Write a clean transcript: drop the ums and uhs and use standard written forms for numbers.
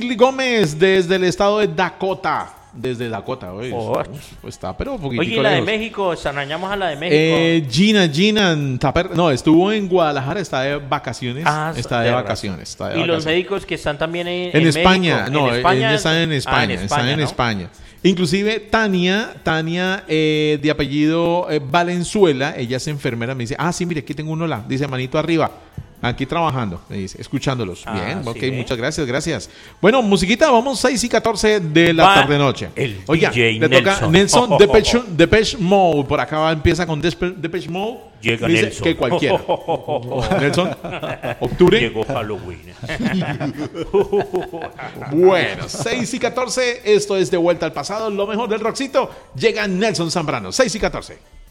Sigli Gómez desde el estado de Dakota. Desde Dakota, oye. Oh. Pues está, pero un poquitico Oye, ¿y la de lejos. México? Extrañamos a la de México. Gina, no, estuvo en Guadalajara, está de vacaciones. Está de de vacaciones. Está de y los vacaciones. médicos que están también En España, México. no, ¿En España? ella está en España, están en ¿no? España. Inclusive Tania, de apellido Valenzuela, ella es enfermera, me dice, sí, mire, aquí tengo un hola, dice manito arriba, aquí trabajando, me dice, escuchándolos. Bien, sí, ok, muchas gracias. Bueno, musiquita, vamos 6:14 de la tarde-noche. Oiga, le DJ toca Nelson Depeche Mode, por acá empieza con Depeche Mode. Llega dice Nelson. que cualquiera. Nelson, octubre. Llegó Halloween. Bueno, 6:14, esto es De Vuelta al Pasado, lo mejor del rockcito. Llega Nelson Zambrano, 6:14.